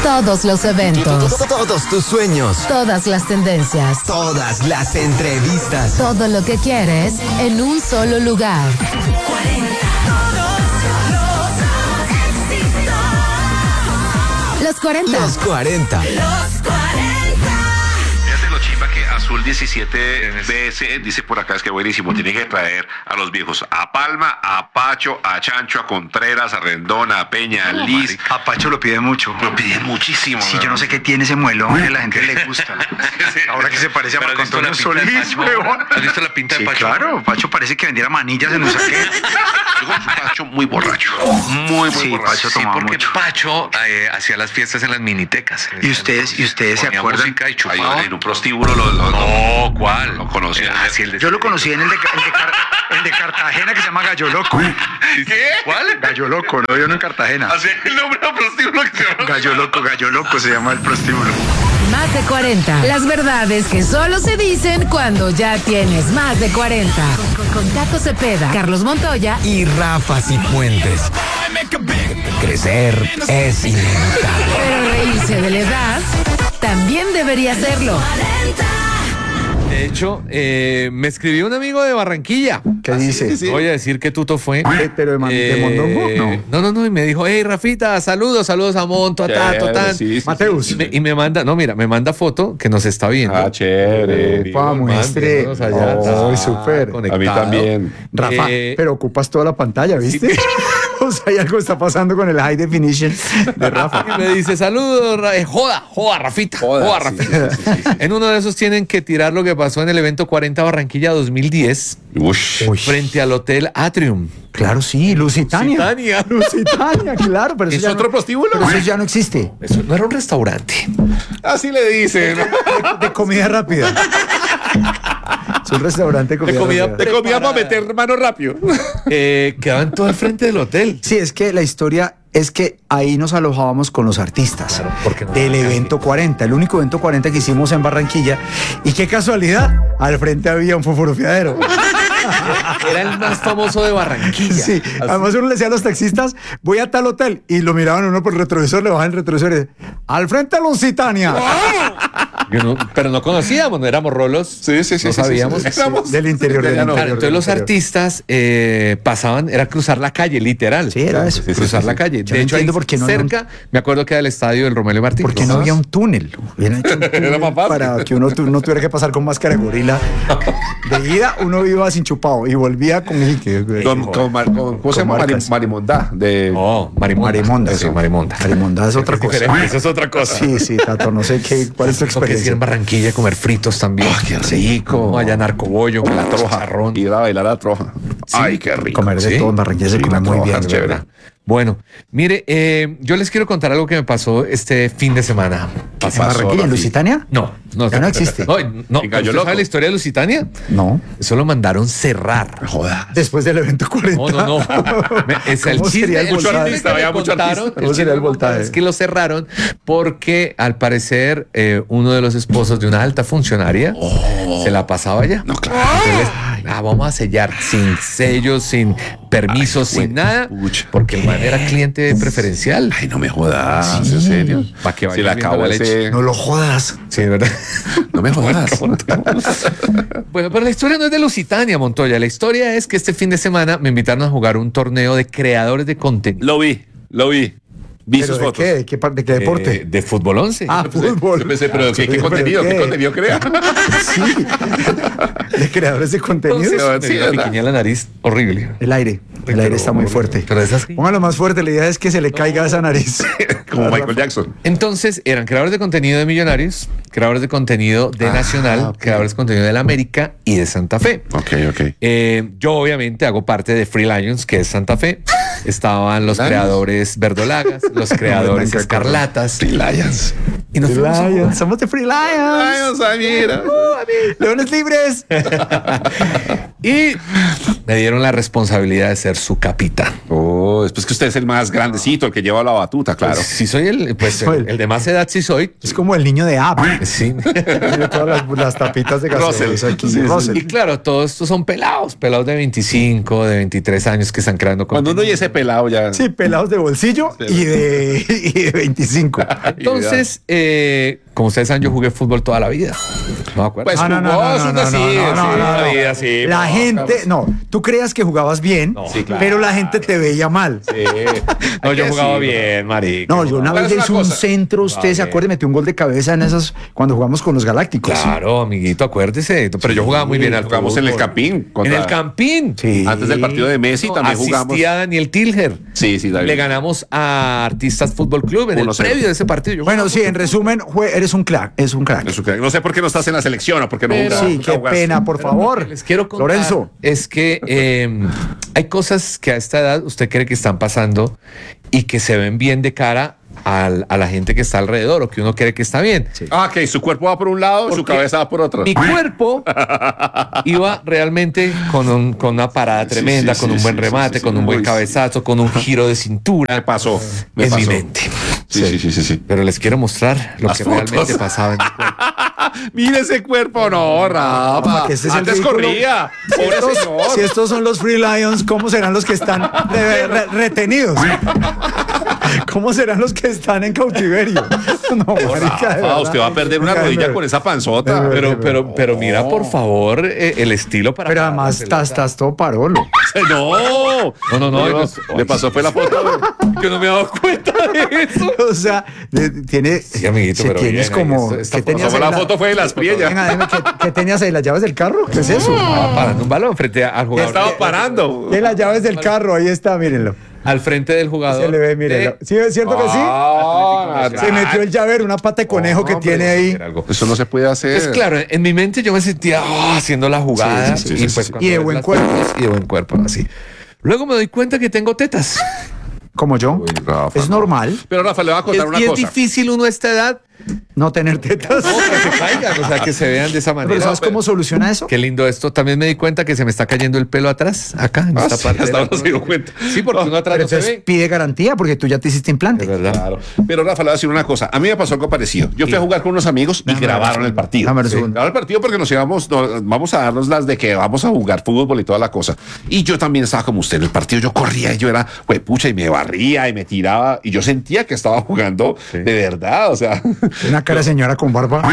Todos los eventos. Todos tus sueños. Todas las tendencias. Todas las entrevistas. Todo lo que quieres en un solo lugar. 40. Los 40. Azul 17 BS dice por acá, es que buenísimo, tiene que traer a los viejos, a Palma, a Pacho, a Chancho, a Contreras, a Rendón, a Peña, a Liz. A Pacho lo pide mucho. Lo pide muchísimo. Sí, yo no sé qué tiene ese muelón, a la gente le gusta. Ahora que se parece a Marco Antonio Solís, huevón. ¿Has visto la pinta de Pacho? Claro, Pacho parece que vendiera manillas en un saque. Yo con Pacho muy borracho. Muy borracho. Pacho tomaba porque mucho. Pacho hacía las fiestas en las minitecas. ¿Y ustedes se acuerdan? Ahí en un prostíbulo No, ¿cuál? Lo conocí. Yo lo conocí en el de Cartagena, que se llama Gallo Loco. ¿Qué? ¿Cuál? Gallo Loco, no, yo no en Cartagena. Así el nombre del prostíbulo que se llama. Gallo Loco se llama el prostíbulo. Más de 40. Las verdades que solo se dicen cuando ya tienes más de 40. Con Tato Cepeda, Carlos Montoya y Rafa Cifuentes. Crecer es inevitable. Pero reírse de la edad también debería serlo. De hecho, me escribió un amigo de Barranquilla. ¿Qué dice? No voy a decir que Tuto fue. ¿Pero de Mondongo? No. Y me dijo, hey, Rafita, saludos a Monto, a Tato, tan. Mateus. Y me manda, me manda foto que nos está viendo. Ah, chévere. Muestre. Oh, súper. A mí también. Rafa, pero ocupas toda la pantalla, ¿viste? Sí. O sea, hay algo está pasando con el high definition de Rafa. Y me dice, saludos, joda, Rafita. Joda, Rafita. Sí. En uno de esos tienen que tirar lo que pasó en el evento 40 Barranquilla 2010 frente al Hotel Atrium. Claro, sí, Lusitania, claro. Pero ¿Es otro prostíbulo? Pero eso ya no existe. Eso no era un restaurante. Así le dicen. De comida rápida. Es un restaurante de comida rápida. De comida para meter mano rápido. Quedaban todo al frente del hotel. Sí, es que la historia es que ahí nos alojábamos con los artistas del evento 40, el único evento 40 que hicimos en Barranquilla. Y qué casualidad, al frente había un foforufiadero. Era el más famoso de Barranquilla. Sí, así. Además uno le decía a los taxistas, voy a tal hotel, y lo miraban uno por el retrovisor, le bajaban el retrovisor y decían, al frente de Lusitania. Pero no conocíamos, no éramos rolos. Sí. No sabíamos. Éramos del interior. Claro, entonces los artistas pasaban, era cruzar la calle, literal. Sí, era eso. Cruzar la calle. Yo De no hecho, ahí entiendo por qué no cerca, me acuerdo que era el estadio del Romelio Martínez. ¿Por qué no había un túnel? Hubieran hecho un túnel Era más fácil. para que uno no tuviera que pasar con máscara de gorila. De ida uno iba sin chupado y volvía con ¿Cómo se llama? marcas. Marimonda. Marimonda. Sí, Marimonda. Marimonda es otra cosa. Eso es otra cosa. Sí, Tato, no sé cuál es tu Lo que sí experiencia. en Barranquilla comer fritos también. Qué rico. Allá narcobollo, con la troja. Ir a bailar a la troja. Ay, qué rico. Comer de Sí. todo en Barranquilla se Sí, come la muy troja bien. es de chévere. verdad. Bueno, mire, yo les quiero contar algo que me pasó este fin de semana. ¿En Barranquilla, en Lusitania? No. Ya no existe. No, En Gallo ¿usted Loco. sabe la historia de Lusitania? No. Eso lo mandaron cerrar. Joda. Después del evento 40. No. Es el ¿Cómo sería el chisme voltaje? que me Había mucho contaron, artista. ¿Cómo sería el voltaje? es que lo cerraron porque al parecer uno de los esposos de una alta funcionaria se la pasaba allá. No, claro. Entonces, vamos a sellar sin sellos, sin permisos, sin nada, pucha. porque el man era cliente preferencial. Ay, no me jodas. ¿En serio? Pa' que Se vaya le viendo acabó la leche. ese... No lo jodas. Sí, ¿verdad? No me jodas. Bueno, pero la historia no es de Lusitania, Montoya. La historia es que este fin de semana me invitaron a jugar un torneo de creadores de contenido. Lo vi. Vi ¿Pero sus de fotos. qué? ¿De qué deporte? De fútbol 11. Fútbol. Yo pensé, pero ¿qué ¿Pero contenido? qué? ¿Qué contenido crea? Sí. De creadores de contenido. Entonces, Sí, me ¿verdad? piquiñé la nariz horrible. El aire está muy fuerte. Pero esas... Póngalo más fuerte, la idea es que se le caiga esa nariz. Como Michael Jackson. Entonces, eran creadores de contenido de Millonarios, creadores de contenido de Nacional, ok. creadores de contenido de la América y de Santa Fe. Ok. Yo obviamente hago parte de Free Lions, que es Santa Fe. Estaban los Lions. creadores verdolagas, los creadores escarlatas. Free Lions. Y nos fuimos a jugar. Somos de Free Lions. Lions, mira. Leones libres. Y me dieron la responsabilidad de ser su capitán. Oh, después que usted es el más grandecito, el que lleva la batuta, claro. Pues, si soy el de más edad, sí soy. Es como el niño de App. Sí. Tiene todas las tapitas de gaseosa Russell. aquí. Sí, sí, Russell. Y claro, todos estos son pelados de 25, de 23 años que están creando Cuando uno contenido. y ese pelado ya. Sí, pelados de bolsillo y de 25. Entonces, como ustedes saben, yo jugué fútbol toda la vida. No me acuerdo. Pues la vida, sí. La gente, no, tú creas que jugabas bien, Sí, claro. pero la gente te veía mal. Sí. No, yo Hay que jugaba decirlo. bien, marica. No, yo una Pero vez es una hice un cosa. centro, usted se acuerda, metí un gol de cabeza en esas cuando jugamos con los Galácticos. Claro, amiguito, acuérdese. Pero yo jugaba muy bien al Jugamos en el fútbol. Campín. En contra- el Campín. Sí. Antes del partido de Messi también jugamos. Asistía Daniel Tilger. Sí, sí, David. Le ganamos a Artistas Fútbol Club en el 1-0. previo de ese partido. Yo Bueno, jugaba sí, en resumen, eres un crack, es un crack. Eso que- No sé por qué no estás en la selección o por qué no jugas. Sí, nunca qué jugaste. pena, por favor. Lo que les quiero contar Lorenzo. es que hay cosas que a esta edad usted cree que están pasando y que se ven bien de cara a la gente que está alrededor o que uno cree que está bien. Ah, ok, su cuerpo va por un lado y su Porque cabeza va por otro. Mi cuerpo iba realmente con una parada Sí, tremenda, sí, con sí, un buen sí, remate, sí, sí, con un buen uy, sí. cabezazo, con un giro de cintura. Me pasó. Me en pasó. mi mente. Sí. Pero les quiero mostrar lo Las que fotos. realmente pasaba en mi cuerpo. Mira ese cuerpo, no, Rafa. que este es el Antes ridículo. corría. Pobre señor. Si estos son los Free Lions, ¿cómo serán los que están retenidos? ¿Cómo serán los que están en cautiverio? No, marica, de Rafa, verdad. usted va a perder una Oiga, rodilla no. con esa panzota. Pero mira, por favor, el estilo para. Pero además estás todo parolo. No. No. Le pasó fue la foto. Yo no me he dado cuenta de eso. O sea, tiene. Sí, amiguito, si pero tienes bien, como. esta ¿qué foto- tenías Como ahí la foto fue de las priellas. Venga, dime, ¿qué tenías ahí? ¿Las llaves del carro? ¿Qué es eso? Estaba parando un balón frente al jugador. Estaba parando. De las llaves del carro, ahí está, mírenlo. Al frente del jugador. Se le ve, mírenlo. ¿Sí es cierto que sí? Ah, Se metió el llavero, una pata de conejo que tiene ahí. Eso no se puede hacer. Es claro, en mi mente yo me sentía haciendo la jugada Sí, sí, sí, y sí, pues sí. cuando Y de ves buen las cuerpo. fotos, y de buen cuerpo, así. Luego me doy cuenta que tengo tetas. Como yo. Uy, Rafa, Es no. normal Pero Rafa, le voy a contar una Y es cosa. difícil uno a esta edad no tener tetas. que se caigan, o sea, que se vean de esa Pero manera. ¿sabes cómo soluciona eso? Qué lindo esto. También me di cuenta que se me está cayendo el pelo atrás, acá, en esta sí, parte. hasta de la ahora se dio cuenta. Sí, porque uno atrás Pero no se entonces ve. pide garantía porque tú ya te hiciste implante. Es verdad. Claro. Pero Rafa, le voy a decir una cosa. A mí me pasó algo parecido. Yo fui a jugar con unos amigos y Déjame ver grabaron un el segundo. partido. Déjame ver un Sí. segundo. Grabaron el partido porque nos íbamos, vamos a darnos las de que vamos a jugar fútbol y toda la cosa. Y yo también estaba como usted en el partido. Yo corría y yo era, pucha, y me barría y me tiraba. Y yo sentía que estaba jugando de verdad. O sea, Una cara de señora con barba.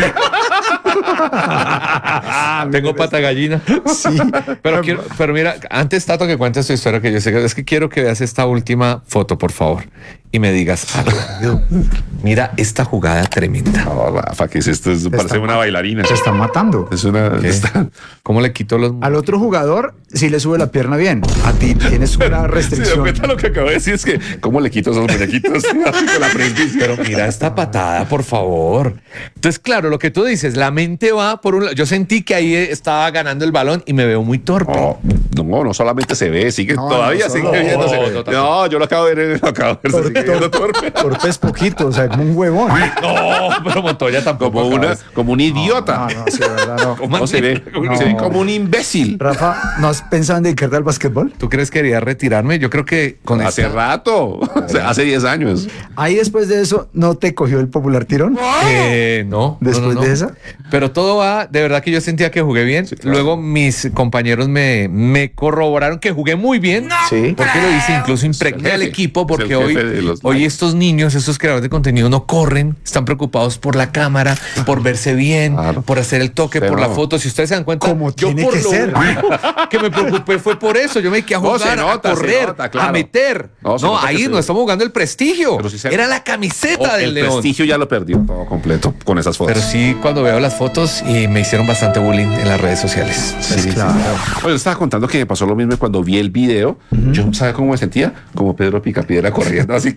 Tengo pata gallina. Sí. Pero mira, antes, Tato, que cuentes tu historia, que yo sé que es que quiero que veas esta última foto, por favor, y me digas algo. Mira esta jugada tremenda. no, Rafa, ¿qué es esto? Parece una bailarina. Se están matando. Es una. ¿Qué? ¿Cómo le quito los... Al otro jugador sí le sube la pierna bien. A ti tienes una ¿Se dio restricción. cuenta lo que acabo de decir? Es que, ¿cómo le quito esos muñequitos? Con la presbicia. Pero mira esta patada, por favor. Entonces, claro, lo que tú dices, la mente va por un lado. Yo sentí que ahí estaba ganando el balón y me veo muy torpe. No sigue No, todavía, no, sigue solo- viéndose. No, yo lo acabo de ver, se sigue viendo torpe. Torpe es poquito, o sea, como un huevón. No, pero Montoya tampoco. Como un idiota. No, sí, de verdad, no. No, se ve como un imbécil. Rafa, ¿no has pensado en dedicarte al básquetbol? ¿Tú crees que quería retirarme? Yo creo que con Hace esta- rato, o sea, hace 10 años. Ahí después de eso, ¿no te cogió el popular tirón? No. ¿Después no. de esa? Pero todo va, de verdad que yo sentía que jugué bien. claro. Luego mis compañeros me corroboraron que jugué muy bien. Sí. Porque lo hice, incluso impregné al jefe. equipo, porque Es el hoy, jefe de los hoy Knights. estos niños, estos creadores de contenido no corren, están preocupados por la cámara, por verse bien, Claro. por hacer el toque, Pero por la no. foto. Si ustedes se dan cuenta, Como yo tiene por que lo ser. único que me preocupé fue por eso. Yo me quedé a No, jugar, se nota, a correr, se nota, claro. a meter. No, se nota que ahí se- no estamos jugando el prestigio. Pero sí se- Era la camiseta del El León. prestigio ya lo perdió todo completo con esas fotos. Pero sí, cuando veo las fotos y me hicieron bastante bullying en las redes sociales. Sí, claro. Oye, yo estaba contando que me pasó lo mismo cuando vi el video. Yo, ¿sabes cómo me sentía? Como Pedro Picapiedra corriendo así.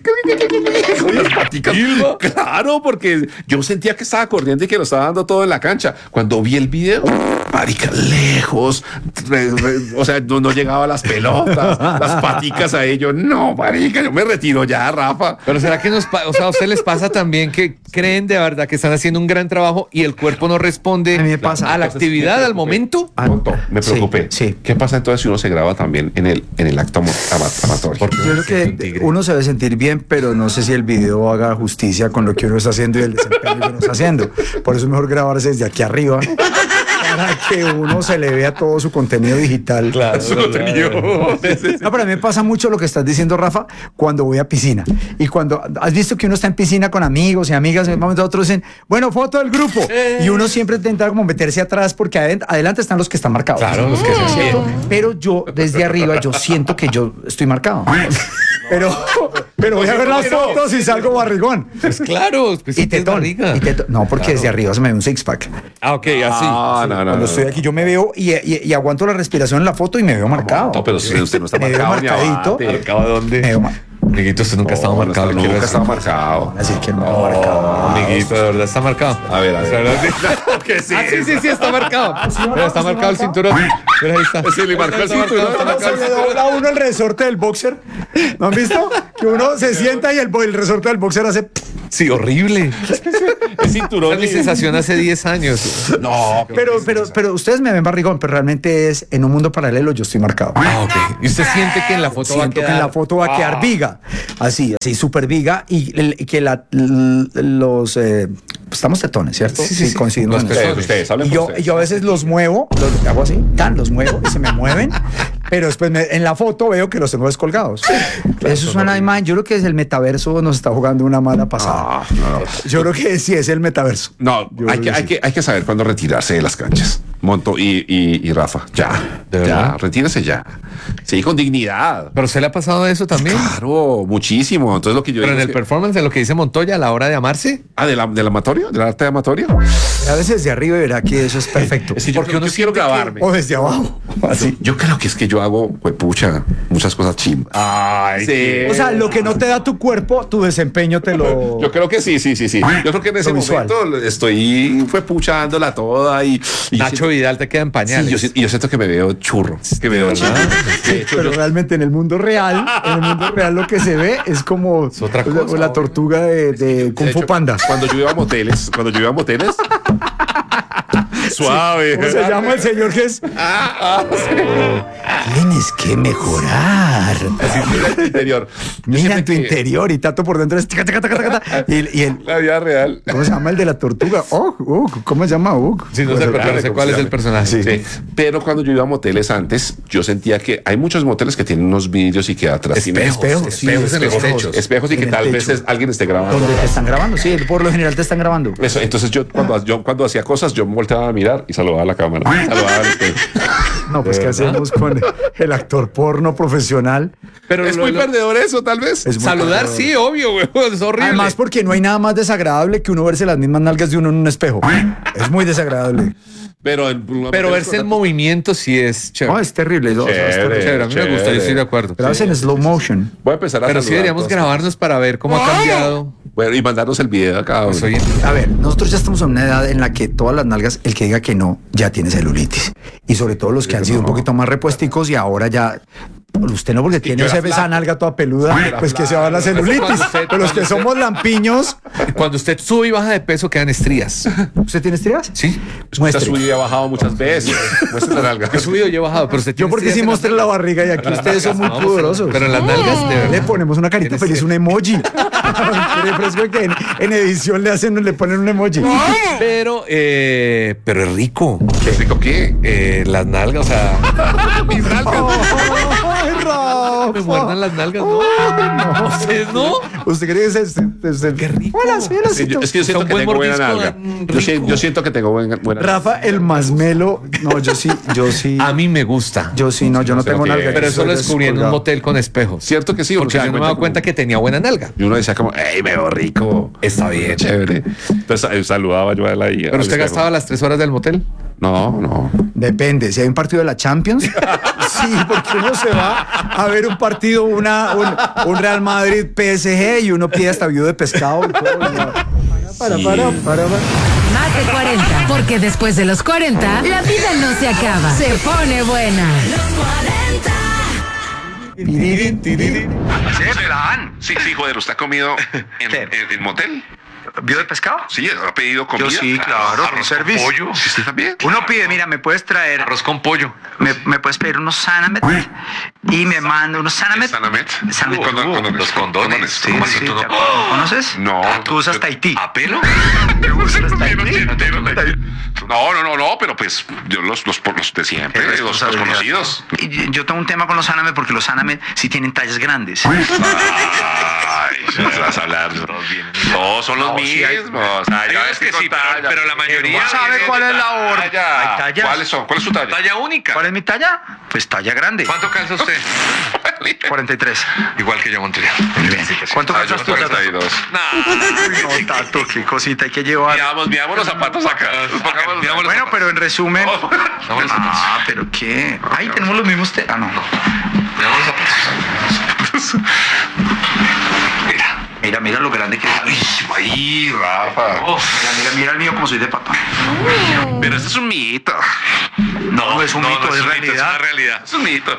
con las paticas. Claro, porque yo sentía que estaba corriendo y que lo estaba dando todo en la cancha. Cuando vi el video, marica, lejos, o sea, no llegaba a las pelotas, las paticas a ellos. No, marica, yo me retiro ya, Rafa. Pero ¿será que o sea, a ustedes les pasa también que creen de verdad que están haciendo un gran trabajo y el cuerpo no responde A mí me pasa. a la actividad, al momento? Me preocupé. Sí. ¿Qué pasa entonces si uno se graba también en el acto amatorio? Yo creo que uno se debe sentir bien, pero no sé si el video haga justicia con lo que uno está haciendo y el desempeño que uno está haciendo. Por eso es mejor grabarse desde aquí arriba para que uno se le vea todo su contenido digital. Claro, Su contenido. No, pero a mí me pasa mucho lo que estás diciendo, Rafa, cuando voy a piscina. Y cuando has visto que uno está en piscina con amigos y amigas, en un momento a otro dicen, bueno, foto del grupo. Y uno siempre intenta como meterse atrás porque adelante están los que están marcados. Claro, los que se ¿cierto? Pero yo, desde arriba, yo siento que yo estoy marcado. Pero voy a ver las fotos y salgo barrigón. Pues claro, pues Y tetón. No, porque desde arriba se me ve un six-pack. Ah, ok, así. Cuando estoy aquí, yo me veo y aguanto la respiración en la foto y me veo marcado. No, pero si usted no está Me veo marcado. marcadito. ¿Marcado dónde? Me veo Amiguito, usted nunca estaba marcado. quiero Nunca decir. estaba marcado. Así que no marcado. Amiguito, de verdad está marcado. A ver. Que sí. Sí, está marcado. Pero está marcado el cinturón. Pero ahí está. Sí, le marcó el cinturón. Se le dobla a uno el resorte del boxer. ¿No han visto? Que uno se sienta y el resorte del boxer hace... Sí, horrible. El cinturón. Esa es mi sensación hace 10 años. No, Pero ustedes me ven barrigón, pero realmente es en un mundo paralelo yo estoy marcado. Ah, ok. ¿Y usted siente que en la foto va a Siento que quedar? en la foto va a quedar viga, así súper viga y que los estamos tetones, ¿cierto? Sí. coincidimos en eso. Ustedes hablen Y por yo, ustedes. yo a veces los muevo, hago así, los muevo y se me mueven, pero después en la foto veo que los tengo descolgados. Eso es una imagen, yo creo que es el metaverso nos está jugando una mala pasada. Yo creo que sí es el metaverso. No, hay que saber cuándo retirarse de las canchas. Monto y Rafa, ya, ¿De verdad? retírese ya. Sí, con dignidad. ¿Pero se le ha pasado eso también? Claro, muchísimo. Entonces lo que yo Pero en digo el es que- performance, en lo que dice Montoya a la hora de amarse. del amatorio, del arte amatorio. A veces desde arriba verá que eso es perfecto. Es que yo quiero grabarme. O desde abajo. Así. Yo creo que es que yo hago, pucha, muchas cosas chimbas. Ay, Sí. O sea, lo que no te da tu cuerpo, tu desempeño te lo... Yo creo que sí. Yo creo que en ese Lo visual. momento estoy puchándola toda y yo Nacho siento- Vidal te queda en pañales. Sí, yo siento que me veo churro. Que me veo churro. De hecho, Pero yo- realmente en el mundo real lo que se ve es como otra cosa. la tortuga de Kung de Fu hecho, Panda. Cuando yo iba a moteles, suave. ¿Cómo se llama el señor que es? Tienes que mejorar. Mira tu interior. Yo Mira siempre tu que- interior y Tato por dentro es taca, taca, taca, taca, taca. Y el La vida real. ¿cómo se llama el de la tortuga? ¿Cómo se llama? Sí, no sé, pero no sé cuál es el personaje. Sí. Pero cuando yo iba a moteles antes, yo sentía que hay muchos moteles que tienen unos vidrios y que atrás tienen Espejos, sí, espejos en los espejos. techos. espejos y que En el tal vez techo. alguien esté grabando. Donde te están grabando, sí, por lo general te están grabando. Eso, entonces yo cuando hacía cosas, yo me volteaba a mirar y saludaba a la cámara. Saludaba al espejo. No, pues ¿qué hacemos con el actor porno profesional? Pero Es muy perdedor eso, tal vez. Es muy saludar, perdedor. sí, obvio, güey. Es horrible. Además, porque no hay nada más desagradable que uno verse las mismas nalgas de uno en un espejo. Es muy desagradable. Pero verse en movimiento sí es chévere. No, es terrible. No, o sea, es Chévere. terrible. Chévere, a mí me gusta, yo estoy de acuerdo. Pero hacen slow motion. Voy a empezar a Pero sí saludar deberíamos todos. grabarnos para ver cómo ha cambiado. Bueno, y mandarnos el video a cada uno. Pues hoy A ver, nosotros ya estamos en una edad en la que todas las nalgas, el que diga que no, ya tiene celulitis. Y sobre todo los que han sido un poquito más repuesticos y ahora ya... Usted no, porque tiene yo era esa flaco. nalga toda peluda, pues que se va a la celulitis. Pero los que somos lampiños... Cuando usted sube y baja de peso quedan estrías. ¿Usted tiene estrías? Sí. Usted Muestre. subido y ha bajado muchas veces. Muestre la nalga. He subido y he bajado, pero usted Yo tiene porque sí estrías en mostré la barriga y aquí ustedes son muy Vamos, pudorosos. Pero en las nalgas, de Le verdad. ponemos una carita Tienes feliz, un emoji. Qué fresco que en edición le ponen un emoji. Pero es rico. ¿Qué rico qué? Las nalgas, o sea, Mis nalgas. ¡Ay, Rafa! me muerdan las nalgas, ¿no? ¿Ustedes no? ¿Usted cree que es Qué rico. Hola, sí, hola, Sí, sí. es que yo siento Un que buen tengo buena mordisco, nalga. rico. Yo siento que tengo buena nalga. Rafa, el masmelo. No, yo sí. A mí me gusta. Yo sí, no, yo no sé lo tengo que nalga. es. Pero eso lo Soy descubrí en un descolgado. motel con espejos. Cierto que sí, Porque yo no me he dado cuenta que tenía buena nalga. Y uno decía como, ¡ey, me veo rico! Está bien. Chévere. Entonces saludaba yo a la Pero usted gastaba las 3 horas del motel. No. Depende, si hay un partido de la Champions, sí, porque uno se va a ver un partido, un Real Madrid PSG y uno pide hasta viudo de pescado y todo. Para. Más de 40, porque después de los 40, la vida no se acaba, se pone buena. Sí, plan. Sí, joder, ¿usted ha comido en motel? ¿Vio de pescado? Sí, ¿ha pedido comida? Yo sí, claro, Arroz con servicio. con pollo. ¿Usted también? Uno pide, mira, me puedes traer, Arroz con pollo. me puedes pedir unos Sanamet y me mando unos Sanamet. ¿Sanamet? Condones. Los condones. Sí, ¿Cómo así sí, tú no? ¿lo conoces? No. Tú usas Tahití. ¿A pelo? ¿Usas Tahití? No, pero pues yo los de siempre, los conocidos. Y yo tengo un tema con los Sanamet porque los Sanamet sí tienen tallas grandes. Ay, ¿me vas a hablar? Todos son los sí hay- mismos. Hay unos que sí, pero la mayoría. ¿Sabe cuál es la orden? Hay tallas. ¿Cuáles son? ¿Cuál es su talla? Talla única. ¿Cuál es mi talla? Pues talla grande. ¿Cuánto calza usted? 43. Igual que yo, Montreal. ¿Cuánto Yo calzas tú, Tato? 42. No, Tato, qué cosita hay que llevar. Veamos los zapatos acá. Veamos los Bueno, pero en resumen. Veamos los zapatos. Pero qué. Ay, tenemos los mismos. No. Veamos los zapatos. Mira lo grande que es. Ay, Rafa. Mira el mío como soy de papá. Pero este es un mito. No, es un mito, es Es realidad. una realidad. Es un mito.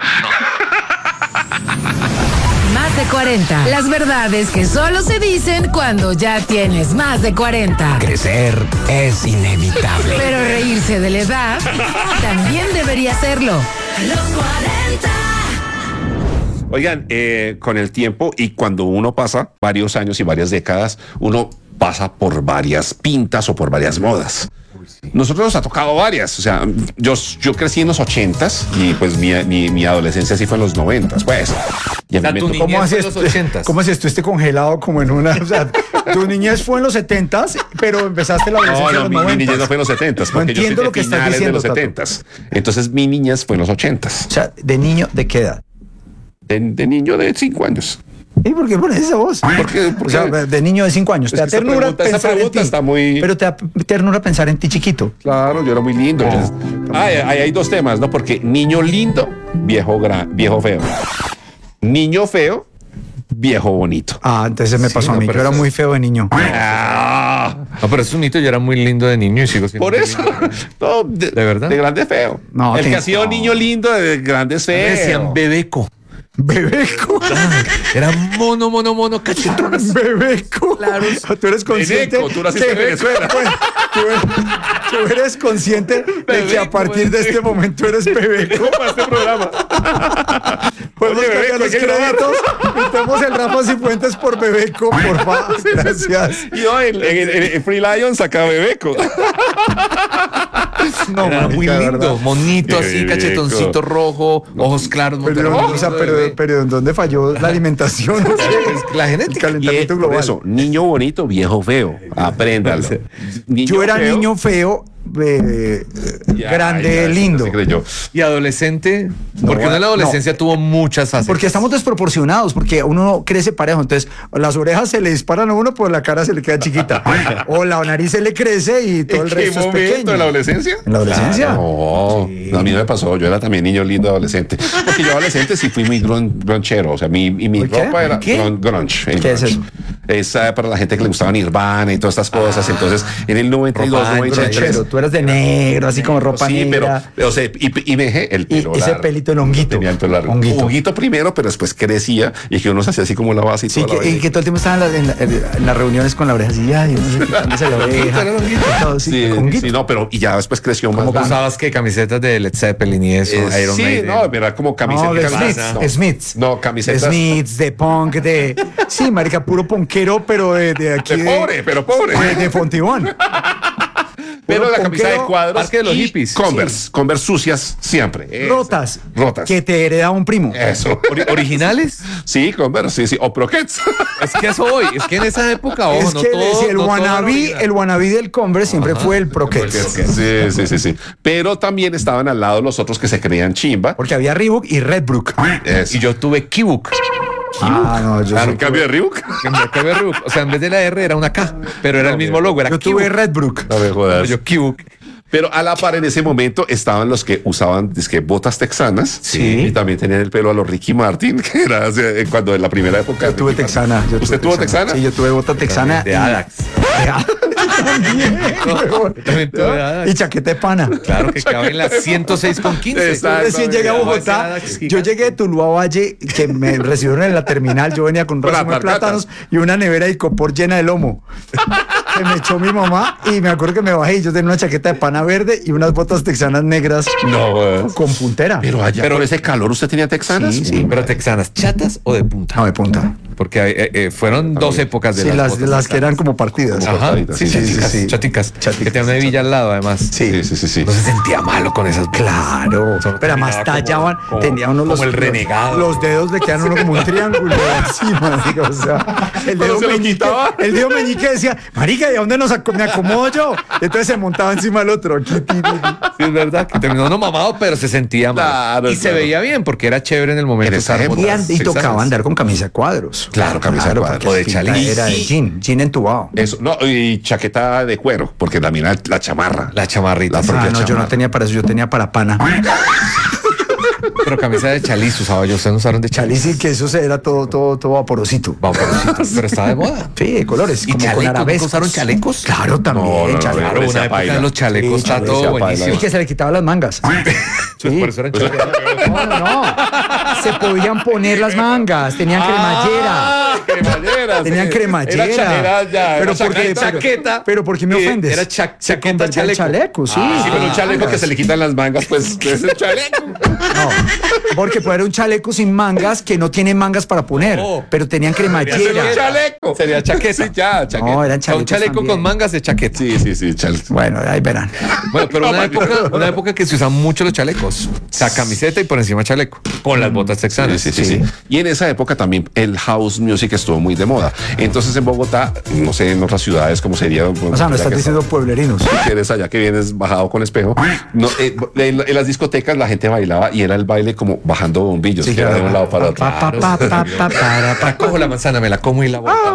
Más de 40, las verdades que solo se dicen cuando ya tienes más de 40. Crecer es inevitable. Pero reírse de la edad también debería serlo. Los 40. Oigan, con el tiempo y cuando uno pasa varios años y varias décadas, uno pasa por varias pintas o por varias modas. Nosotros nos ha tocado varias, o sea, yo crecí en los 80s y pues mi adolescencia sí fue en los 90s, pues. Y a mí me tu tocó- niñez ¿Cómo fue así? en los 80s. ¿Cómo si estuviste congelado como en una? O sea, tu niñez fue en los 70s, pero empezaste la adolescencia No, en mi los 90s. niñez no fue en los 70s, No porque yo soy entiendo de lo que estás finales diciendo, de los 70s. Entonces mi niñez fue en los 80s. O sea, de niño, ¿de qué edad? De niño de 5 años. ¿Y por qué pones esa voz? Porque O sea, de niño de 5 años. Es Te da que esa ternura pregunta- esa pensar en pregunta ti. está muy- Pero te da ternura pensar en ti chiquito. Claro, yo era muy lindo. Ahí hay dos temas, ¿no? Porque niño lindo, viejo feo. Niño feo, viejo bonito. Ah, entonces me pasó a mí. Yo pero era eso- muy feo de niño. No, pero es un hito, yo era muy lindo de niño y sigo siendo. Por muy eso, lindo. no, ¿De verdad? De grande feo. No, el que te- ha sido no. niño lindo de grande es Me feo. decían bebeco. Bebeco. Era mono, cachetonas. Bebeco. Claro. Tú eres consciente. Bebeco, tú naciste en Venezuela. Tú eres consciente de que a partir de este momento eres bebeco. Para este programa. Podemos Oye, cambiar Bebeco, los hay que grabar. créditos. Metemos el Rafa Cifuentes por Bebeco, por favor. Gracias. Y yo en Free Lion saca Bebeco. No, Era muy marica, de lindo, verdad. monito así, Bebeco. cachetoncito rojo, ojos claros. Pero, Monterrey. o sea, pero ¿en dónde falló la alimentación? La El genética. calentamiento Por global. eso, niño bonito, viejo feo. Apréndalo. Niño Yo era feo, niño feo, ya, grande, ya, lindo. se creyó. Y adolescente, porque uno en la adolescencia tuvo muchas fases. Porque estamos desproporcionados, porque uno no crece parejo. Entonces, las orejas se le disparan a uno, pero la cara se le queda chiquita. O la nariz se le crece y todo el ¿En qué resto es momento? pequeño. ¿En la adolescencia? ¿En la adolescencia? No, a mí no me pasó. Yo era también niño lindo adolescente. Porque yo adolescente sí fui muy gronchero. O sea, mi ¿Por qué? ropa era ¿Qué? grunge. ¿Qué es eso? Es para la gente que le gustaba Nirvana y todas estas cosas. Entonces, en el 92, Ropa 93. Pero tú eras de negro, así como ropa Sí, negra. pero, o sea, y me dejé el Y pelo ese largo. pelito en honguito. Tenía el pelo largo. Honguito. Honguito primero, pero después crecía y que uno se hacía así como la base y Sí, toda la y vaina. que todo el tiempo estaban en las reuniones con la oreja así, ay, no sé, quitándose la oreja. Todo, sí, Sí, honguito. sí, no, pero y ya después creció más. ¿Cómo usabas qué? Camisetas de Led Zeppelin y eso, Iron Sí, Maiden. no, era como camiseta. No, de camiseta, Smiths, no. Smiths. No, camisetas. Smiths, de punk, de... Sí, marica, puro ponquero, pero de aquí... De pobre, pero pobre. De Fontibón. Pero la camisa de ponquero, cuadros parque de los y hippies. Converse, Converse sucias siempre. Rotas. Rotas. Que te heredaba un primo. Eso. ¿Originales? Sí, Converse, sí. O Proquets. Es que eso hoy, es que en esa época, ojo, Es no que todo, si el no todo era wannabe, original. el wannabe del Converse siempre fue el Proquets. Sí. Pero también estaban al lado los otros que se creían chimba. Porque había Reebok y Redbrook. Eso. Y yo tuve Kibuk. Ah, no, yo, Claro, sí en cambio de Reebok. O sea, en vez de la R era una K, pero era el mismo logo, era yo tuve Kibuk. Redbrook. No me jodas. Yo Kibuk. Pero a la par en ese momento estaban los que usaban botas texanas. Sí. Y también tenían el pelo a los Ricky Martin, que era cuando en la primera época. Yo tuve texana. ¿Usted tuvo texana? Sí, yo tuve bota texana. De Adax. También tuve de Adax. Y chaqueta de pana. Claro que cabe en la 106,15. Exacto. Recién llegué a Bogotá. Yo llegué de Tuluá Valle, que me recibieron en la terminal. Yo venía con un Con racimo de las plátanos y una nevera de icopor llena de lomo. Que me echó mi mamá y me acuerdo que me bajé y yo tenía una chaqueta de pana verde y unas botas texanas negras No, con puntera. pero allá por ese calor, ¿usted tenía texanas? Sí, Pero texanas, ¿chatas o de punta? No, de punta. Porque fueron dos épocas de Sí, las botas que eran como partidas. Ajá, cortaditas, sí, sí, chaticas, sí, sí. chaticas, Chaticas. que tenían una hebilla al lado, además. Sí, sí, sí, sí. No se sentía malo con esas botas. Claro, Solo pero además terminaba tallaban, como- tenía uno como el renegado. Los dedos le quedan uno como un triángulo encima, digo, o sea, el dedo se lo meñique, quitaba. el dedo meñique decía, marica, ¿y a dónde me acomodo yo? Entonces se montaba encima del otro. Aquí, Sí, es verdad, que terminó no mamado, pero se sentía mal. Claro, y se claro. veía bien, porque era chévere en el momento En esa usar época. botas y tocaba texanas. andar con camisa de cuadros. Claro, camisa de cuadros. porque O de la pinta chaliz. Era de jean entubado. Eso, no, y chaqueta de cuero, porque la mira la chamarra. La chamarrita. La propia No, yo no chamarra. tenía para eso, yo tenía para pana. Pero camisa de chaliz usaba yo. ¿Ustedes no usaron de chaliz? Chaliz y que eso era todo vaporosito. Vaporositos, pero estaba de moda. Sí, de colores, ¿Y como con chalecos? arabescos. ¿Nunca usaron chalecos? Claro, también. No, no, no, chalecos. Claro, Esa una época paila. de los chalecos Sí, está todo esa paila. buenísimo. Y que se le quitaban las mangas. Pues por eso eran chalecos. No. Se podían poner las mangas, tenían cremallera. Tenían cremallera. Era ya. Pero era porque chaqueta. pero ¿por qué me ofendes? Era Se chaqueta, convertía en chaleco, sí. Sí, pero un chaleco que se le quitan las mangas, pues es el chaleco. No, porque puede haber un chaleco sin mangas que no tiene mangas para poner, No. pero tenían Sería un cremallera. chaleco. Sería chaqueta. Sí, ya, chaqueta. No, eran O sea, un chalecos chaleco también. con mangas de chaqueta. Sí, chaleco. Bueno, ahí verán. Bueno, pero una época que se usan mucho los chalecos. O sea, camiseta y por encima chaleco. Con las botas texanas. Sí. Y en esa época también el house music estuvo muy de moda. Entonces en Bogotá, no sé, en otras ciudades, como sería. O sea, no estás diciendo pueblerinos. Si eres allá que vienes bajado con espejo. No, en las discotecas la gente bailaba y era el baile como bajando bombillos, Sí, que era de un lado para otro. Ahora cojo la manzana, me la como y la boto.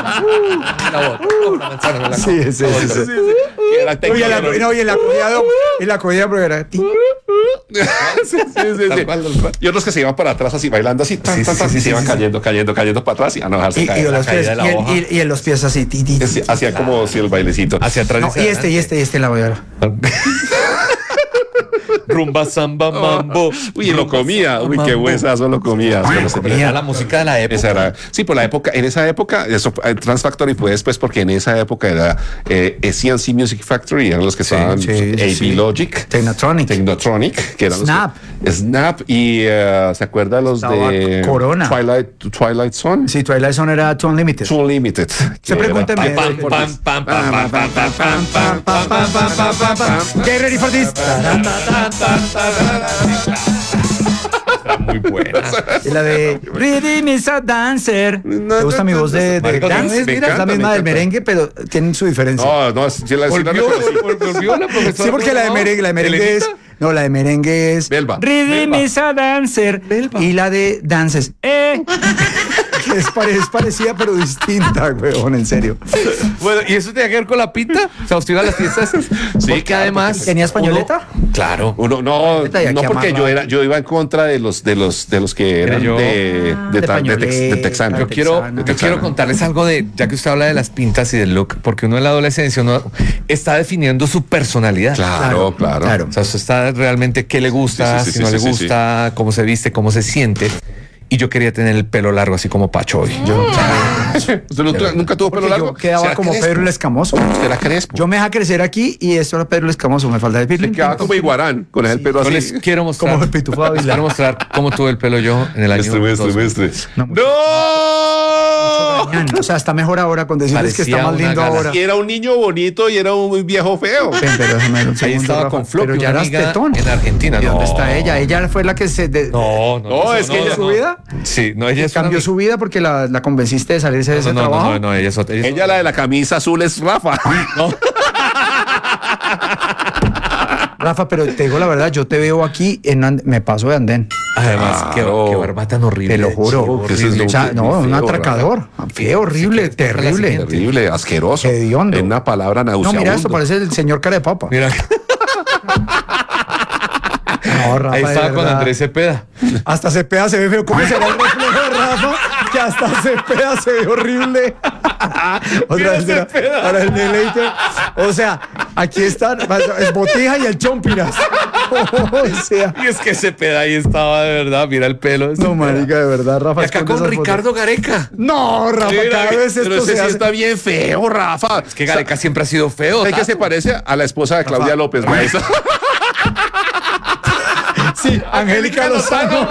La boto. Cojo la manzana, me la como. Sí, sí, sí, sí. Que era Oye, técnico, no, y en la comida, pero era ti. Sí. Tal cual, tal cual. Y otros que se iban para atrás así bailando así, tan, tan, tan, y se iban cayendo para atrás y a no dejarse Y caer. los pies, caída de la hoja. y en los pies así. Hacía como si el bailecito. Hacia atrás. No, hacia y adelante. este la voy a ver. Rumba, samba, mambo. Uy, y lo comía. Uy, qué huesazo lo comía. Cuando se Era la música de la época. Esa era, sí, por la época, en esa época, eso, Trans Factory fue después porque en esa época era CNC Music Factory, eran los que estaban AB Logic, Technotronic, que eran Snap. Snap y ¿se acuerda los Estaba de Corona. Twilight Zone? Sí, Twilight Zone era Too Unlimited. Too Limited. Se preguntan Pam, pam, pam, pam, pam, pam, pam, pam. Get ready for this. Era muy buena. Y la de Rhythm is a Dancer. ¿Te gusta mi voz de Marica, dance? me Mira, es la encanta, misma me del encanta. merengue, pero tienen su diferencia. No, sí la Volvió la profesora. Sí, porque la de merengue es. No, la de merengue es. Belva. Rhythm Belva. is a dancer. Y la de dances. Que es parecida, pero distinta, weón, en serio. Bueno, ¿y eso tenía que ver con la pinta? O sea, usted iba a las fiestas. Sí, porque claro, además. ¿Tenía españoleta? Claro. No, Ahorita ya no que porque amarrado. yo iba en contra de los que eran yo. de pañoleta, texano. Yo quiero, Texana. yo quiero contarles algo de, ya que usted habla de las pintas y del look, porque uno en la adolescencia uno está definiendo su personalidad. Claro. Claro. O sea, usted está realmente qué le gusta, Sí, sí, si sí, no sí, le sí, gusta, cómo se viste, cómo se siente. Y yo quería tener el pelo largo así como Pacho hoy. ¿Usted nunca tuvo pelo Porque largo? yo quedaba ¿Será como crespo? Pedro el Escamoso. Usted era crespo. Yo me dejé crecer aquí y esto era Pedro el Escamoso. Me falta decirle. Quedaba como iguarán, con el pelo Yo así. les quiero mostrar, Como el Pitufo les Ávila. quiero mostrar cómo tuve el pelo yo en el año 2000. No, ¡No! O sea, está mejor ahora con decirles que está Parecía más una lindo gala. ahora. Y era un niño bonito y era un viejo feo. Ven, pero déjame ver un Ahí segundo, estaba Rafa. con Floppy, Pero ya una eras amiga tetón. en Argentina. ¿Y dónde No. está ella? Ella fue la que se No, No, es que ella- su vida. Sí, no, ella es Cambió su vida porque la convenciste de salirse de ese trabajo. No, ella es otra. Ella, la de la camisa azul, es Rafa. Rafa, pero te digo la verdad, yo te veo aquí, me paso de andén. Además, Claro. qué barba tan horrible. Te lo juro. chico, que eso es horrible. O sea, no, Muy un feo, atracador. Feo, horrible, terrible. Terrible, asqueroso. Hediondo. En una palabra No, nauseabundo. mira esto, parece el señor cara de papa. Mira, No, Rafa, Ahí de estaba con verdad. Andrés Cepeda. Hasta Cepeda se ve feo. ¿Cómo será el reflejo de Rafa? Que hasta Cepeda se ve horrible. Otra vez para el deleite. O sea, aquí están, es Botija y el Chompiras. O sea, Y es que Cepeda ahí estaba de verdad, mira el pelo. de no, Cepeda. marica, de verdad, Rafa. Y acá esconde con esas fotos. Ricardo Gareca. No, Rafa, Mira, cada vez Pero esto ese se sí hace. está bien feo, Rafa. Es que Gareca siempre ha sido feo. ¿Sabes qué Tato. se parece a la esposa de Claudia López, maestra? Sí, Angélica Lozano.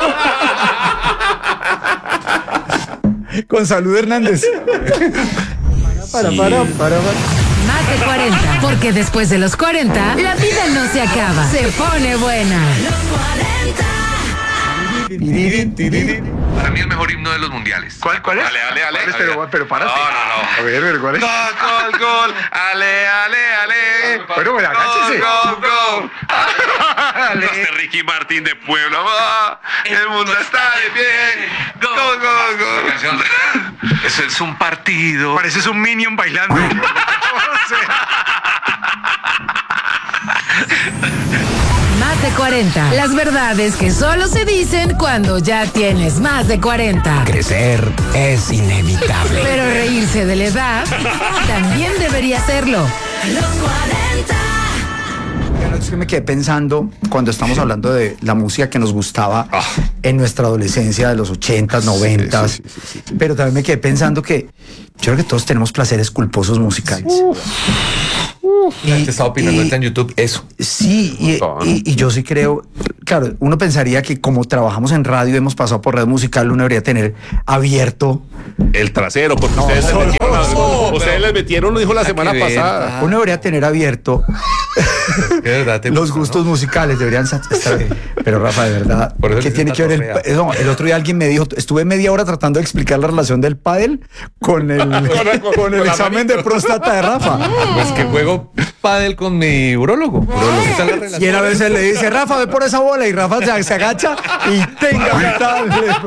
Con Salud Hernández. Para. Más de 40. Porque después de los 40, la vida no se acaba. Se pone buena. Para mí el mejor himno de los mundiales. ¿Cuál es? Ale. ¿Cuál es? Pero párate. No. A ver, ¿cuál es? Gol. Ale. Pero, bueno, agáchese. Gol. Los de Ricky Martín de Puebla. El mundo está de pie. Gol. Eso es un partido. Pareces un minion bailando. O sea, Más de 40. Las verdades que solo se dicen cuando ya tienes más de 40. Crecer es inevitable. Pero reírse de la edad también debería serlo. Es que me quedé pensando cuando estamos hablando de la música que nos gustaba en nuestra adolescencia de los 80s, 90s. Pero también me quedé pensando que yo creo que todos tenemos placeres culposos musicales. La gente estaba opinando y- ahorita en YouTube eso. Sí, y yo sí creo, claro, uno pensaría que como trabajamos en radio, hemos pasado por red musical, uno debería tener abierto, El trasero, porque ustedes les metieron, lo dijo la semana que ver, pasada. uno debería tener abierto De verdad te los gusta, gustos ¿no? musicales, deberían estar bien. Pero Rafa, de verdad, Por eso ¿qué que tiene se que ver tatorrea. no, el otro día alguien me dijo, estuve media hora tratando de explicar la relación del pádel con el examen de próstata de Rafa. Pues que juego pádel con mi urólogo. Esa es la relación. Y él a veces le dice, Rafa, ve por esa bola. Y Rafa se agacha y tenga mitad.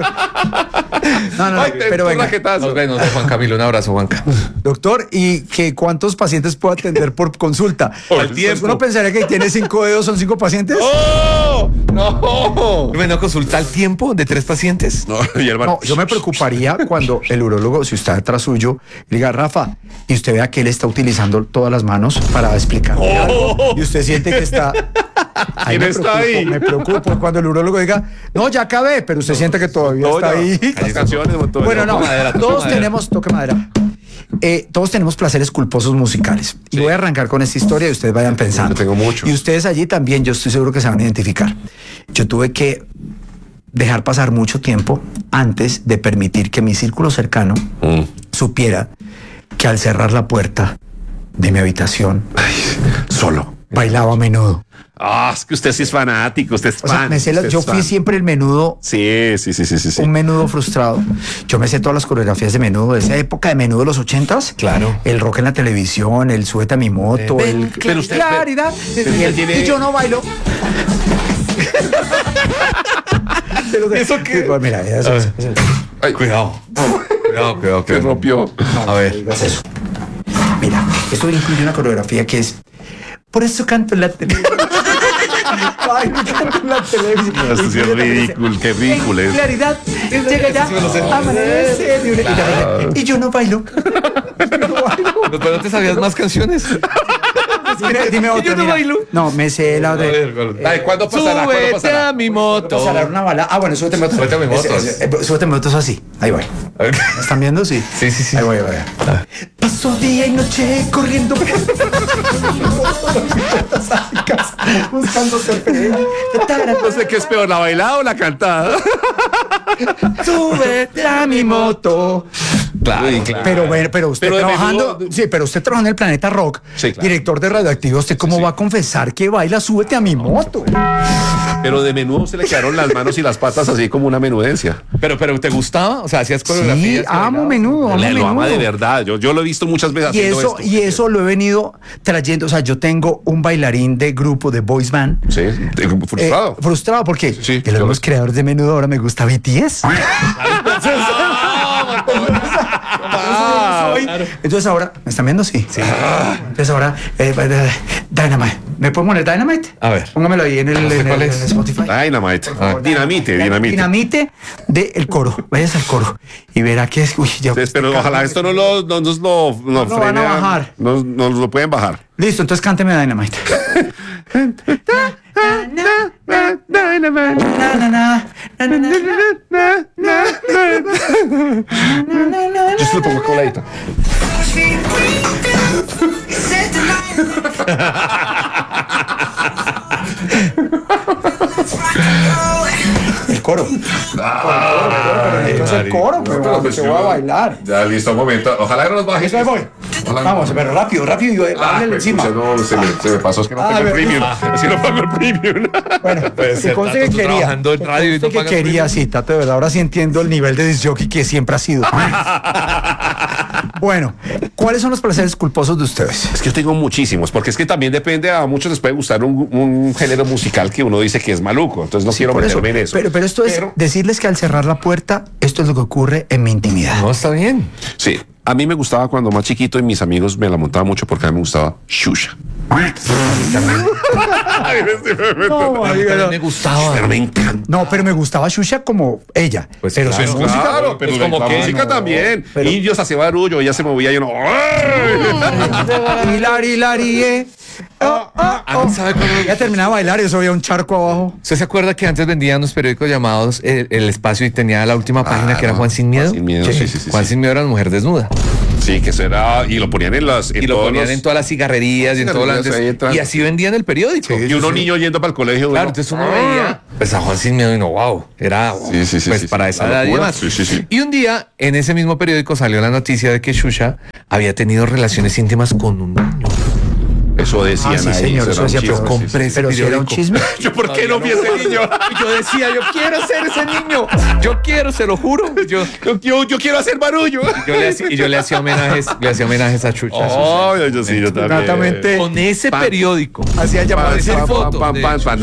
No, Ay, pero venga. raquetazo. Nos vemos, Juan Camilo. Un abrazo, Juanca. Doctor, ¿y cuántos pacientes puedo atender por consulta? Al tiempo. Uno pensaría que tiene 5 dedos, ¿son 5 pacientes? ¡Oh! ¡No! Bueno, consulta al tiempo de 3 pacientes. No, y el No, yo me preocuparía cuando el urólogo, si está detrás suyo, le diga, Rafa, y usted vea que él está utilizando todas las manos para explicarle algo, y usted siente que está... ¿Quién está ahí? Me preocupo cuando el urólogo diga, no, ya acabé, pero usted siente que todavía está ahí. Las canciones, montón. Bueno, no, Toca madera, toca todos madera. tenemos, toque madera. Todos tenemos placeres culposos musicales. Y voy a arrancar con esta historia y ustedes vayan pensando. Yo tengo mucho. Y ustedes allí también, yo estoy seguro que se van a identificar. Yo tuve que dejar pasar mucho tiempo antes de permitir que mi círculo cercano supiera que al cerrar la puerta de mi habitación Solo. bailaba a menudo. Ah, es que usted sí es fanático, usted es O sea, fan. me sé usted yo es fui fan. siempre el menudo. Sí. Un menudo frustrado. Yo me sé todas las coreografías de menudo, de esa época de menudo de los 80s. Claro. El rock en la televisión, el súbete a mi moto, el pero usted- claridad. Y yo no bailo. ¿Eso qué? Pues mira, eso, A ver. eso. Ay, Cuidado. Cuidado. se rompió. A ver. Digas eso. Mira, esto incluye una coreografía que es. Por eso canto en la televisión. Ay, me canto en la televisión. Esto sí es ridículo, qué ridículo es. Claridad, llega ya, amanece. Y yo no bailo. ¿Pero no te sabías más canciones? Dime otra. Yo no mira. bailo. No, me sé la de. Ay, ¿cuándo pasará? ¿Cuándo Súbete pasará? a mi moto. Pasará una bala. Ah, bueno, súbete a mi moto. Súbete a mi moto. Súbete a mi moto es así. Ahí voy. A ver. ¿Me están viendo? Sí. Sí. Ahí voy. Paso día y noche corriendo por buscando ser No sé qué es peor, la bailada o la cantada. Súbete a mi moto. Claro. Pero bueno, pero usted Pero de trabajando, menudo- sí, pero usted trabajando en el Planeta Rock, Sí, claro. director de Radioactivo, ¿usted cómo va a confesar que baila Súbete a mi moto? Pero de menudo se le quedaron las manos y las patas así como una menudencia. Pero ¿te gustaba? O sea, hacías coreografías. Sí, amo menudo, amo Lo ama de menudo. verdad. Yo lo he visto muchas veces Y haciendo eso, esto. y eso lo he venido trayendo. O sea, yo tengo un bailarín de grupo de boys band. Sí, frustrado. Frustrado porque Sí, de los yo- nuevos creadores de menudo ahora me gusta BTS. Entonces ahora, ¿me están viendo? Sí. Entonces ahora, Dynamite. ¿Me puedo poner Dynamite? A ver. Póngamelo ahí en el Spotify. Dynamite. Dinamite. Dinamite del coro. Vayas al coro y verá que es. Uy, ya. Pero ojalá esto no nos lo frene. Van a bajar. Nos lo pueden bajar. Listo, entonces cánteme Dynamite. Yo se lo pongo coladita. El coro. Entonces el coro, pero pues te voy a bailar. Ya, listo, un momento. Ojalá que no nos baje. Eso ahí voy. Vamos, pero rápido, y bájale encima. No, se me pasó, es que no tengo el premium. Es que no pago el premium. Bueno, se conste que quería. Trabajando en radio y no que pagas quería, premium. sí, Tato, de verdad. Ahora sí entiendo el nivel de disjockey que siempre ha sido. Bueno, ¿cuáles son los placeres culposos de ustedes? Es que yo tengo muchísimos, porque es que también depende, a muchos les puede gustar un género musical que uno dice que es maluco, entonces no quiero Por eso, meterme en eso. pero esto es decirles que al cerrar la puerta, esto es lo que ocurre en mi intimidad. No, está bien. Sí, a mí me gustaba cuando más chiquito y mis amigos me la montaban mucho porque a mí me gustaba Xuxa. No, A mí también me gustaba. Pero me encanta. no, pero me gustaba Xuxa como ella. Pues pero claro. su música. Claro, pero es como como la que música no, también. pero- Indios hace barullo, ella se movía y uno. Hilari, A mí, ¿sabe cuándo? Ya terminaba de bailar y eso había un charco abajo. ¿Usted se acuerda que antes vendían los periódicos llamados El Espacio y tenía la última página que era Juan Sin Miedo? Juan Sin Miedo, sí. Juan Sin Miedo era una mujer desnuda. Sí, que será. Y lo ponían en las. Y lo ponían en todas las cigarrerías y en todo Cigarrerías ahí entrando. y así vendían el periódico. Y uno niño yendo para el colegio. Claro, uno, entonces uno veía pues a Juan Sin Miedo y no, wow, era Sí, pues sí, para sí, esa la edad y locura. demás. Sí. Y un día en ese mismo periódico salió la noticia de que Xuxa había tenido relaciones íntimas con un niño. Eso decían sí, ahí. señor, eso era un decía, chisme, pero sí, compré sí. ese Pero si era un periódico. chisme. Yo, ¿por qué no vi ese niño? Y yo decía, yo quiero ser ese niño. Yo quiero, se lo juro. Yo Yo quiero hacer barullo. le hacía homenajes, a Xuxa. Oh, yo sí, yo también. Exactamente. Con ese periódico. Hacía llamar esa foto de-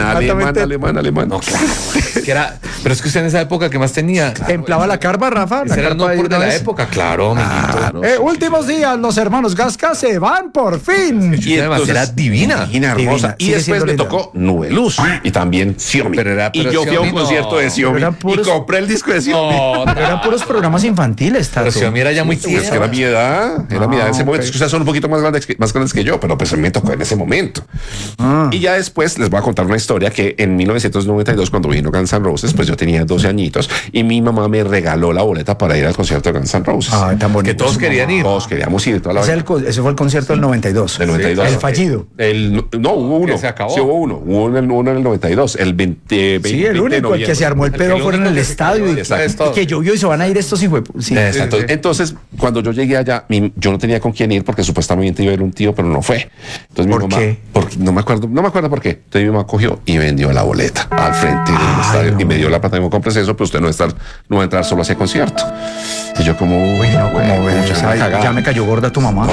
Alemán. Que era, pero es que usted en esa época, ¿qué más tenía? Templaba la carpa, Rafa. Ese era el carpa no por de una la vez. época, claro, amiguito. Últimos días, los hermanos Gasca se van por fin. Y además era divina. Divina, Divina. hermosa. Y Sigue después siendo me linda. tocó Nube Luz y también Xiomi. Pero y yo fui a un Xiomi no. concierto de Xiomi Pero eran y puros- compré el disco de Xiomi. Pero eran puros programas infantiles, Tato. Pero si a mí era ya muy Pues que tierno. era mi edad, era mi edad en ese ok. momento. Es que ustedes son un poquito más grandes que yo, pero pues a mí me tocó en ese momento. Y ya después les voy a contar una historia que en 1992, cuando vino Guns N' Roses, pues yo tenía 12 añitos y mi mamá me regaló la boleta para ir al concierto de Guns N' Roses. Ay, tan bonito. Que todos querían ir. Todos queríamos ir de toda la Ese, vida. ese fue el concierto del 92. Del 92. El fallido. No, hubo uno. Que se acabó. Sí, hubo uno. Hubo uno en el 92. El 20, Sí, el 20 de único, el que noviembre. se armó el pedo el fuera en único el que se estadio y, Exacto. y que llovió y se van a ir estos hijos. Sí. Exacto. Entonces, cuando yo llegué allá, yo no tenía con quién ir porque supuestamente iba a ir un tío, pero no fue. Entonces mi ¿Por mamá, qué? porque no me acuerdo por qué. Entonces mi mamá cogió y vendió la boleta al frente del estadio y me dio la plata. Me compres eso, pero usted no va a entrar solo a ese concierto. Y yo como, uy, No, como ves, pucha, ay, cagada. ya me cayó gorda tu mamá.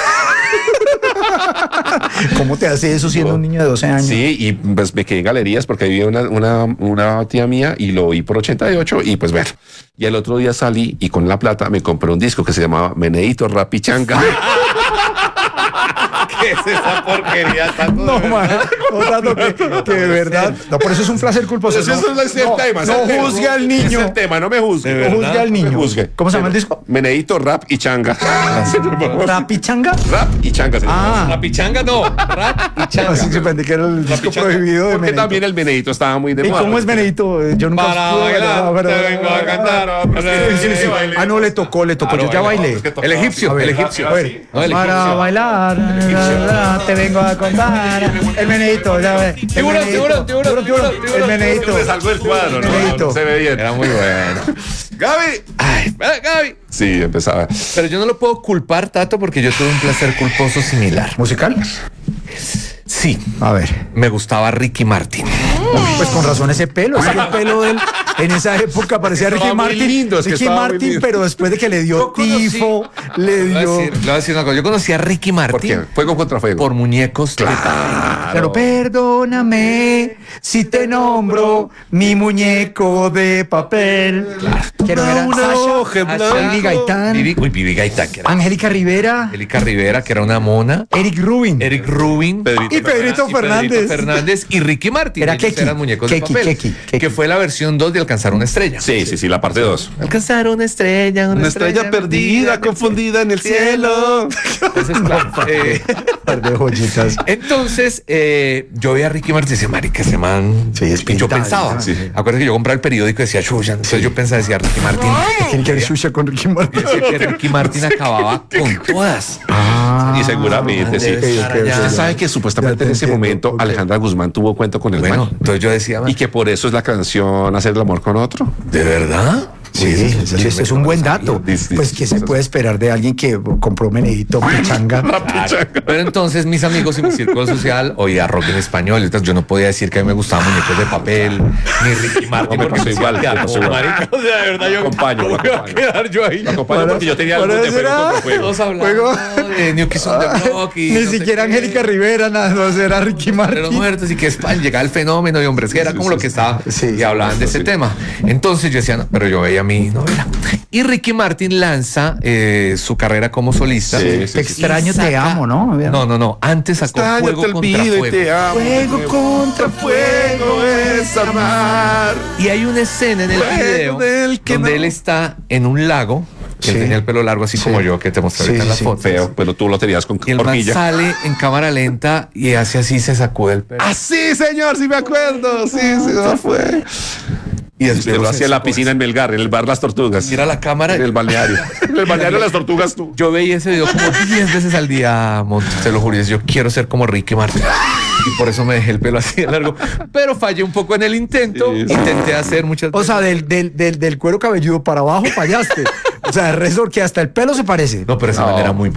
¿Cómo te hace eso siendo un niño de 12 años? Sí, y pues me quedé en galerías porque vivía una tía mía y lo oí por 88 y pues bueno. Y el otro día salí y con la plata me compré un disco que se llamaba Meneíto Rapichanga. ¿Qué es esa porquería tanto? No, man. No, Tato, que de verdad. No, por eso es un placer culposo. Eso es el no, tema. No juzgue al niño. Es el tema, no me juzgue. No juzgue al No me niño. juzgue. ¿Cómo se llama el disco? Meneíto, Rap y Changa. ¿Rapichanga? Rap y Changa. se llama. La pichanga no, rap y changa. Así se pensé que era el disco prohibido de Porque Meneito. también el Meneíto estaba muy de ¿Y moda. cómo es Meneito? Yo nunca Para pude bailar, pero- te vengo a cantar. Sí, sí, sí. Ah, no, le tocó. Claro, Yo ya bailé. El egipcio, A ver, el egipcio. a ver. No, el Para egipcio. bailar, te vengo a contar. El Meneito, ya ves. El Tiburón, Meneíto. tiburón. El Meneito. Me salgo del cuadro, El Meneíto. no se ve bien. Era muy bueno. Gaby. Ay, Gaby. Sí, empezaba. Pero yo no lo puedo culpar, Tato, porque yo tuve un placer culposo similar. ¿Musical? Sí, A ver. me gustaba Ricky Martin. Pues con razón ese pelo, es que el pelo de él en esa época parecía Ricky Estaba muy Martin. lindo, es que Ricky estaba muy Martin, lindo. pero después de que le dio Yo conocí- tifo, le Le voy a dio... decir una cosa. Yo conocí a Ricky ¿Por qué? Martin Fuego contra fuego. por muñecos de papel. Claro, perdóname si te nombro mi muñeco de papel. Que no era Sasha, Vivi Gaitán, Vivi Gaitán, que era Angélica Rivera, Angélica Rivera, que era una mona. Eric Rubin. Eric Rubin. Pedrito Y Pedrito Fernández. Fernández y Ricky Martin. Era Ellos Keki. eran muñecos Keki, de papel. Keki. Que fue la versión 2 de Alcanzar una estrella. Sí, la parte 2. Alcanzar una estrella, confundida en el cielo. Entonces, claro, Par de joyitas. entonces, yo veía a Ricky Martin y decía, marica, ese man. Sí, es y yo pintada, pensaba, sí. acuérdate que yo compraba el periódico y decía Xuxa. Entonces yo pensaba, decía Ricky Martin. Tiene que ver Xuxa con Ricky Martin. Decía que Ricky Martin acababa con todas. Y seguramente, sí. Debe estar allá. Usted sabe que supuestamente en ese momento Alejandra Guzmán tuvo cuento con el Bueno, man. entonces yo decía, Y que por eso es la canción Hacer el amor con otro. ¿de verdad? Sí, ese es un buen dato. Sí. Pues que se puede esperar de alguien que compró Menedito Pichanga. Claro. Pero entonces mis amigos y mi círculo social oía rock en español. Entonces yo no podía decir que a mí me gustaban muñecos de papel, ni Ricky Martin. No, me pasó porque igual, decía, me pasó igual. marica, o sea, de verdad yo Acompaño, ¿cómo iba a quedar yo ahí. Lo acompaño porque yo tenía algo para de eso fuego era- contra fuego. Todos hablando Juego. de New Kids on the Block y Ni no sé siquiera qué. Angélica Rivera, nada, no era Ricky De los Martin. muertos y que llegaba el fenómeno de hombres, que era como lo que estaba Sí, y hablaban de ese tema. Entonces yo decía, no, pero yo veía mi novela. Y Ricky Martin lanza su carrera como solista. Sí, sí, Te extraño, te amo, ¿no? No. Antes sacó Fuego contra Fuego. amo. Fuego contra fuego es amar. Y hay una escena en el Fuego video del que donde no. él está en un lago. Que él Sí. tenía el pelo largo así como yo, que te mostré ahorita en la foto. Feo, pero tú lo tenías con Y el man horquilla. sale en cámara lenta y hace así, se sacude el pelo. Ah, sí, señor, sí me acuerdo. Sí, eso fue. Y Usted lo hacía en la piscina en Melgar, en el bar Las Tortugas. Mira la cámara. En el balneario. En el balneario Las Tortugas, tú. Yo veía ese video como 10 veces al día, Montes, te lo juro. Y decía, yo quiero ser como Ricky Martin. Y por eso me dejé el pelo así de largo. Pero fallé un poco en el intento. Sí, sí. Intenté hacer muchas O sea, del cuero cabelludo para abajo fallaste. O sea, el resto que hasta el pelo se parece. No, pero esa manera muy